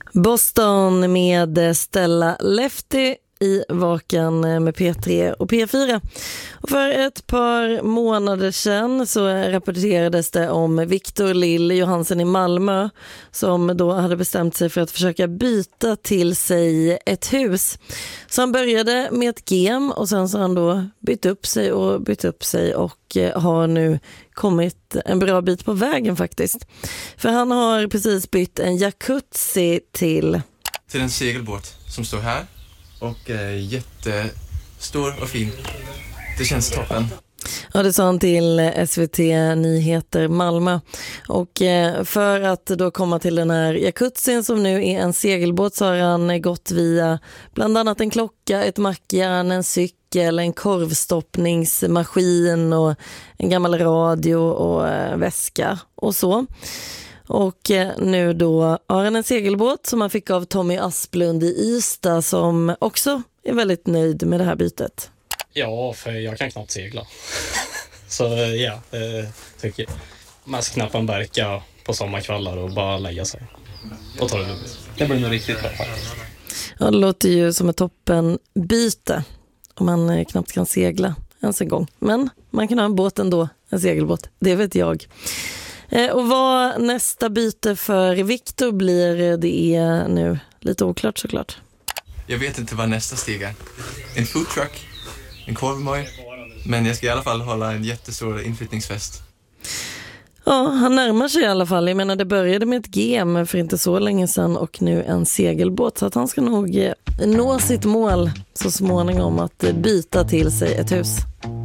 Boston med Stella Lefty i Vaken med P3 och P4. Och för ett par månader sedan så rapporterades det om Victor Lill Johansen i Malmö som då hade bestämt sig för att försöka byta till sig ett hus. Så han började med ett game och sen så har han då bytt upp sig och har nu kommit en bra bit på vägen faktiskt. För han har precis bytt en jacuzzi till en segelbåt som står här. Och jättestor och fin. Det känns toppen. Ja, det sa han till SVT Nyheter Malmö. Och för att då komma till den här jacuzzin som nu är en segelbåt så har han gått via bland annat en klocka, ett mackjärn, en cykel, en korvstoppningsmaskin och en gammal radio och väska och så. Och nu då har han en segelbåt som han fick av Tommy Asplund i Ystad som också är väldigt nöjd med det här bytet. Ja, för jag kan knappt segla. Så ja, tycker jag. Man ska knappt en berka på sommarkvällar och bara lägga sig. Och ta det lugnt. Det blir nog riktigt bra faktiskt. Ja, det låter ju som ett toppenbyte om man knappt kan segla ens en gång. Men man kan ha en båt ändå, en segelbåt. Det vet jag. Och vad nästa byte för Victor blir, det är nu lite oklart såklart. Jag vet inte vad nästa steg är. En food truck, en korvmoj. Men jag ska i alla fall hålla en jättestor inflyttningsfest. Ja, han närmar sig i alla fall. Jag menar, det började med ett game för inte så länge sedan och nu en segelbåt. Så att han ska nog nå sitt mål så småningom att byta till sig ett hus.